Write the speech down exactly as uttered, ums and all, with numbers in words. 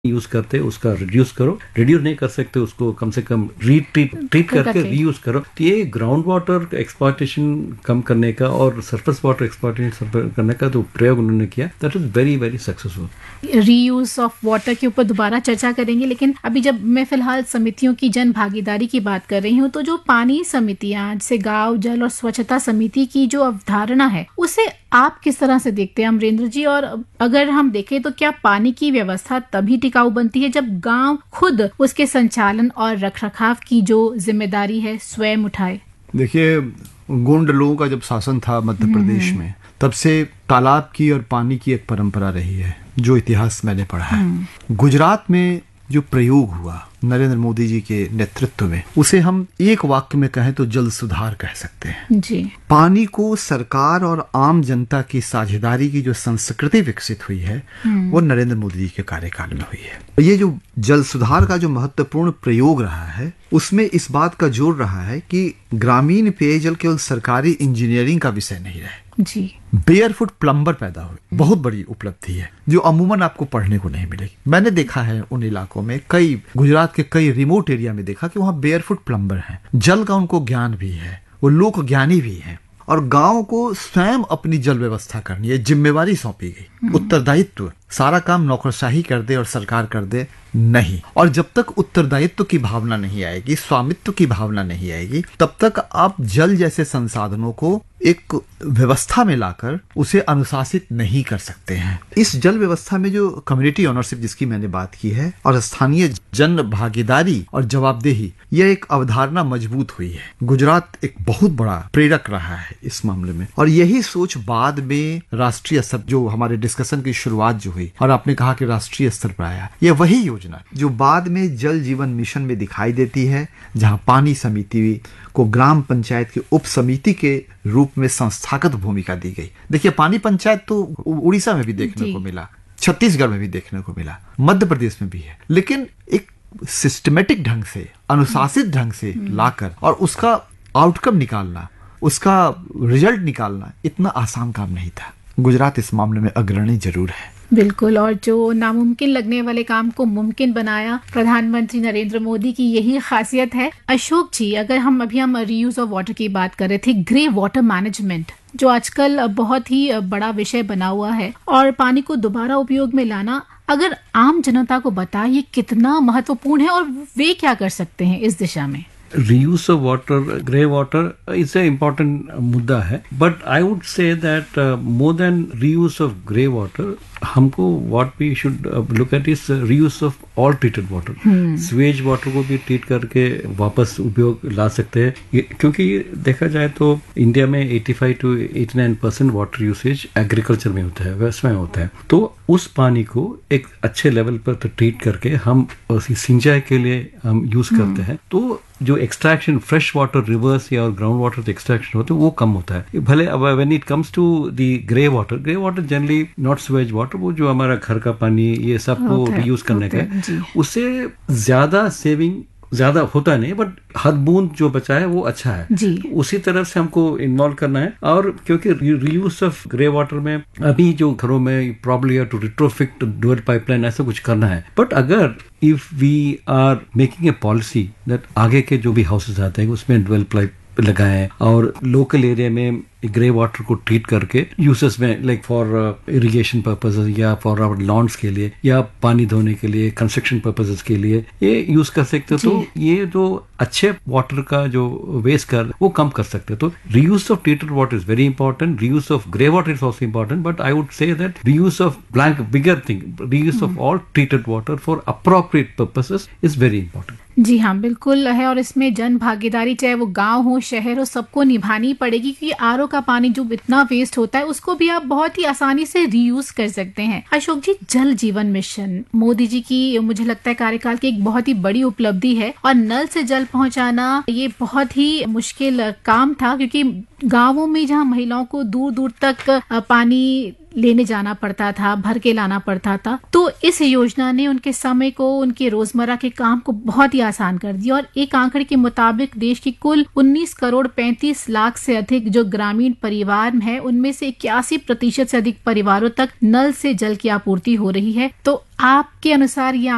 Use करते उसका reduce करो, रिड्यूस नहीं कर सकते उसको कम से कम रीट्रीट ट्रीट करके रीयूज करो। तो ये ग्राउंड वाटर एक्सप्लॉयटेशन कम करने का और सरफेस वाटर एक्सप्लॉयटेशन करने का जो प्रयोग उन्होंने किया, that is very very successful. Reuse of water के ऊपर दोबारा चर्चा करेंगे, लेकिन अभी जब मैं फिलहाल समितियों की जन भागीदारी की बात कर रही हूँ, तो जो पानी समितियां जैसे गांव जल और स्वच्छता समिति की जो अवधारणा है, उसे आप किस तरह से देखते हैं अमरेंद्र जी? और अगर हम देखें तो क्या पानी की व्यवस्था तभी टिकाऊ बनती है जब गांव खुद उसके संचालन और रखरखाव की जो जिम्मेदारी है स्वयं उठाए? देखिए, गोंड लोगों का जब शासन था मध्य प्रदेश में, तब से तालाब की और पानी की एक परंपरा रही है, जो इतिहास मैंने पढ़ा है। गुजरात में जो प्रयोग हुआ नरेंद्र मोदी जी के नेतृत्व में, उसे हम एक वाक्य में कहें तो जल सुधार कह सकते हैं जी। पानी को सरकार और आम जनता की साझेदारी की जो संस्कृति विकसित हुई है, वो नरेंद्र मोदी जी के कार्यकाल में हुई है। ये जो जल सुधार का जो महत्वपूर्ण प्रयोग रहा है, उसमें इस बात का जोर रहा है कि ग्रामीण पेयजल केवल सरकारी इंजीनियरिंग का विषय नहीं रहे जी। बेयरफुट प्लम्बर पैदा हुए, बहुत बड़ी उपलब्धि है जो अमूमन आपको पढ़ने को नहीं मिलेगी। मैंने देखा है उन इलाकों में, कई गुजरात के कई रिमोट एरिया में देखा कि वहाँ बेयरफुट प्लम्बर हैं। जल का उनको ज्ञान भी है, वो लोक ज्ञानी भी हैं, और गांव को स्वयं अपनी जल व्यवस्था करनी है, जिम्मेवारी सौंपी गई, उत्तरदायित्व। सारा काम नौकरशाही कर दे और सरकार कर दे, नहीं। और जब तक उत्तरदायित्व की भावना नहीं आएगी, स्वामित्व की भावना नहीं आएगी, तब तक आप जल जैसे संसाधनों को एक व्यवस्था में लाकर उसे अनुशासित नहीं कर सकते हैं। इस जल व्यवस्था में जो कम्युनिटी ओनरशिप जिसकी मैंने बात की है, और स्थानीय जन भागीदारी और जवाबदेही, यह एक अवधारणा मजबूत हुई है। गुजरात एक बहुत बड़ा प्रेरक रहा है इस मामले में, और यही सोच बाद में राष्ट्रीय स्तर, जो हमारे डिस्कशन की शुरुआत जो हुई और आपने कहा कि राष्ट्रीय स्तर पर आया, यह वही योजना जो बाद में जल जीवन मिशन में दिखाई देती है, जहां पानी समिति को ग्राम पंचायत की उप समिति के रूप में संस्थागत भूमिका दी गई। देखिए, पानी पंचायत तो उड़ीसा में भी देखने को मिला, छत्तीसगढ़ में भी देखने को मिला, मध्य प्रदेश में भी है, लेकिन एक सिस्टमेटिक ढंग से, अनुशासित ढंग से लाकर और उसका आउटकम निकालना, उसका रिजल्ट निकालना इतना आसान काम नहीं था। गुजरात इस मामले में अग्रणी जरूर है। बिल्कुल, और जो नामुमकिन लगने वाले काम को मुमकिन बनाया प्रधानमंत्री नरेंद्र मोदी की यही खासियत है। अशोक जी, अगर हम अभी हम रीयूज ऑफ वाटर की बात कर रहे थे, ग्रे वाटर मैनेजमेंट जो आजकल बहुत ही बड़ा विषय बना हुआ है, और पानी को दोबारा उपयोग में लाना, अगर आम जनता को बताइए कितना महत्वपूर्ण है और वे क्या कर सकते हैं इस दिशा में? reuse of water, grey water is an important मुद्दा है, but I would say that uh, more than reuse of grey water, हमको what we should uh, look at is uh, reuse of all treated water. Suez water को भी treat करके वापस उपयोग ला सकते हैं, क्योंकि देखा जाए तो इंडिया में पचासी टू नवासी परसेंट वाटर यूसेज एग्रीकल्चर में होता है, व्यवसाय में होता है। तो उस पानी को एक अच्छे लेवल पर तो ट्रीट करके हम सिंचाई के लिए हम यूज करते हैं, तो जो एक्सट्रैक्शन फ्रेश वाटर रिवर्स या और ग्राउंड वाटर एक्सट्रैक्शन होता है वो कम होता है। भले when it comes to the grey water, grey water generally not Suez water, वो जो हमारा घर का पानी ये सब को यूज करने का है, उससे ज्यादा सेविंग ज्यादा होता नहीं, बट हद बूंद जो बचा है वो अच्छा है जी। उसी तरह से हमको इन्वॉल्व करना है, और क्योंकि रीयूज ऑफ ग्रे वाटर में अभी जो घरों में problem to retrofit dual pipeline ऐसा कुछ करना है, बट अगर if we are making a policy that आगे के जो भी हाउसेज आते हैं उसमें डुअल पाइप लगाएं, और लोकल एरिया में ग्रे वाटर को ट्रीट करके यूसेस में, लाइक फॉर इरिगेशन पर्पसेस या फॉर आवर लॉन्स के लिए या पानी धोने के लिए, कंस्ट्रक्शन पर्पसेस के लिए ये यूज कर सकते हो। तो ये जो अच्छे वाटर का जो वेस्ट कर वो कम कर सकते हो। तो reuse of treated water is very important, reuse of grey water is also important, but I would say that reuse of blank bigger thing, reuse of all treated water for appropriate purposes is very important. जी हाँ, बिल्कुल है, और इसमें जन भागीदारी चाहे वो गांव हो शहर हो, सबको निभानी पड़ेगी, क्योंकि आरओ का पानी जो इतना वेस्ट होता है उसको भी आप बहुत ही आसानी से रीयूज कर सकते हैं। अशोक जी, जल जीवन मिशन मोदी जी की मुझे लगता है कार्यकाल की एक बहुत ही बड़ी उपलब्धि है, और नल से जल पहुंचाना ये बहुत ही मुश्किल काम था, क्योंकि गांवों में जहां महिलाओं को दूर दूर तक पानी लेने जाना पड़ता था, भर के लाना पड़ता था, तो इस योजना ने उनके समय को, उनके रोजमर्रा के काम को बहुत ही आसान कर दिया। और एक आंकड़े के मुताबिक देश की कुल उन्नीस करोड़ पैंतीस लाख से अधिक जो ग्रामीण परिवार है, उनमें से इक्यासी प्रतिशत से अधिक परिवारों तक नल से जल की आपूर्ति हो रही है। तो आपके अनुसार ये